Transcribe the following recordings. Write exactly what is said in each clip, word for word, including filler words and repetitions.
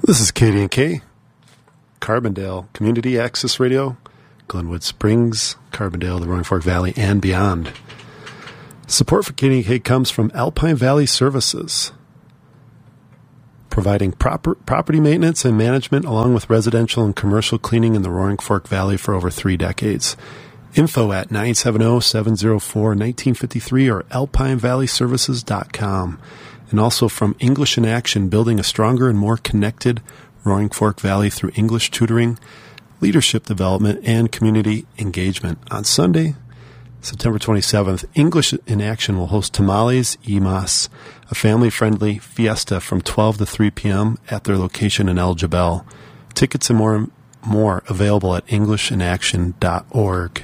This is K D and K, Carbondale Community Access Radio, Glenwood Springs, Carbondale, the Roaring Fork Valley, and beyond. Support for K D and K comes from Alpine Valley Services, providing proper property maintenance and management along with residential and commercial cleaning in the Roaring Fork Valley for over three decades. Info at nine seven zero, seven zero four, one nine five three or alpine valley services dot com. And also from English in Action, building a stronger and more connected Roaring Fork Valley through English tutoring, leadership development, and community engagement. On Sunday, September twenty-seventh, English in Action will host Tamales y Mas, a family-friendly fiesta from twelve to three p.m. at their location in El Jebel. Tickets and more, more available at english in action dot org.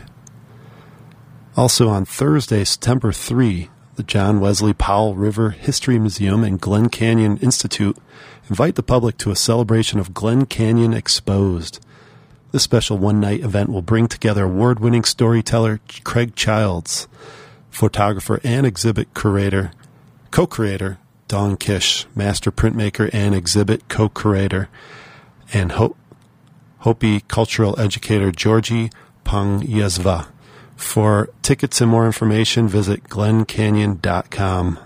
Also on Thursday, September third, the John Wesley Powell River History Museum and Glen Canyon Institute invite the public to a celebration of Glen Canyon Exposed. This special one-night event will bring together award-winning storyteller Craig Childs, photographer and exhibit curator, co-creator Dawn Kish, master printmaker and exhibit co-curator, and Ho- Hopi cultural educator Georgie Pong-Yezva. For tickets and more information, visit glen canyon dot com.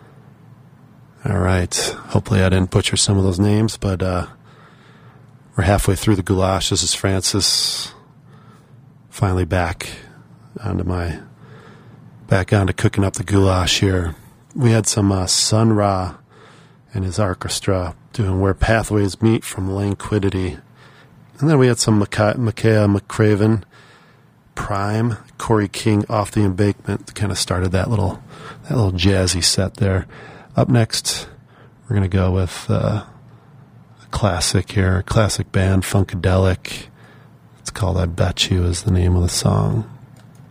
All right. Hopefully I didn't butcher some of those names, but uh, we're halfway through the goulash. This is Francis. Finally back onto my back onto cooking up the goulash here. We had some uh, Sun Ra and his orchestra doing Where Pathways Meet from Languidity. And then we had some Micaiah McCraven, Prime, Corey King, Off the Embankment. Kind of started that little that little jazzy set there. Up next, we're going to go with uh, a classic here, a classic band, Funkadelic. It's called I Bet You is the name of the song.